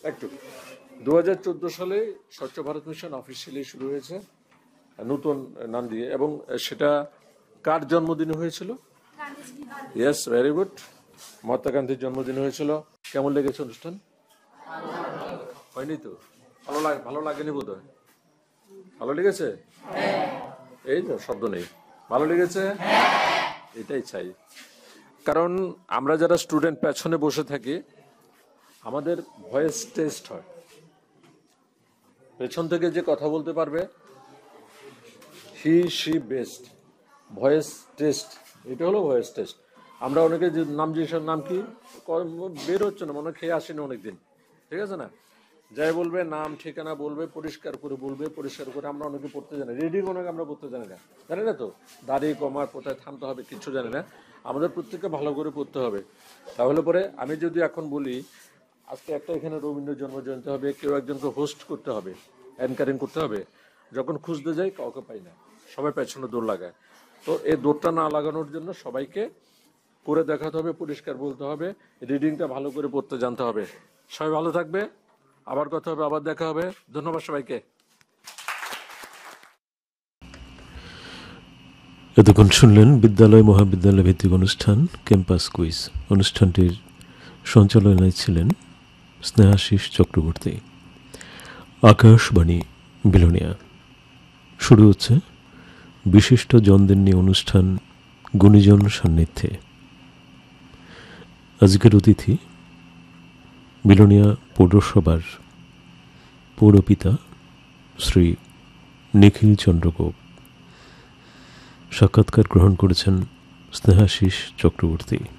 একটু 2014 সালে স্বচ্ছ ভারত মিশন অফিসিয়ালি শুরু হয়েছে নতুন নাম দিয়ে, এবং সেটা কার জন্মদিনে হয়েছিল? ইয়েস, ভেরি গুড, মহাত্মা গান্ধীর জন্মদিনে হয়েছিল। কেমন লেগেছে অনুষ্ঠান? হয়নি তো? ভালো লাগেনি বোধ হয়। ভালো লেগেছে? এই তো শব্দ নেই। ভালো লেগেছে? এটাই চাই, কারণ আমরা যারা স্টুডেন্ট পেছনে বসে থাকি আমাদের ভয়েস টেস্ট হয়। পেছন থেকে যে কথা বলতে পারবে he she best, voice test, এটা হলো ভয়েস টেস্ট। আমরা অনেকে যে নাম জিজ্ঞেস নাম কি বের হচ্ছে না, মনে খেয়ে আসেনি অনেকদিন, ঠিক আছে না? যাই বলবে নাম ঠিকানা বলবে, পরিষ্কার করে বলবে, পরিষ্কার করে। আমরা অনেকে পড়তে জানি, রিডিং অনেকে আমরা পড়তে জানি না, জানি না তো, দাড়ি কমার কোথায় থামতে হবে কিচ্ছু জানি না। আমাদের প্রত্যেককে ভালো করে পড়তে হবে। তাহলে পরে আমি যদি এখন বলি আজকে একটা এখানে রবীন্দ্র জন্মজয়ন্তী হবে, কেউ একজনকে হোস্ট করতে হবে, অ্যাঙ্কারিং করতে হবে, যখন খুঁজতে যাই কাউকে পাই না, সবাই পেছনে দৌড় লাগায়। তো এই দৌড়টা না লাগানোর জন্য সবাইকে করে দেখাতে হবে, পরিষ্কার বলতে হবে, রিডিংটা ভালো করে পড়তে জানতে হবে। সবাই ভালো থাকবে, আবার কথা হবে, আবার দেখা হবে। ধন্যবাদ সবাইকে। এতক্ষণ শুনলেন বিদ্যালয় মহাবিদ্যালয় ভিত্তিক অনুষ্ঠান ক্যাম্পাস কুইজ। অনুষ্ঠানটির সঞ্চালনায় ছিলেন স্নেহাশিস চক্রবর্তী। আকাশবাণী বিলোনিয়া। শুরু হচ্ছে বিশিষ্ট জনদের নিয়ে অনুষ্ঠান গুণীজন সান্নিধ্যে। আজকের অতিথি বিলোনিয়া পৌরসভার পৌরপিতা শ্রী নিখিল চন্দ্র গোপ। সাক্ষাৎকার গ্রহণ করেছেন স্নেহাশিস চক্রবর্তী।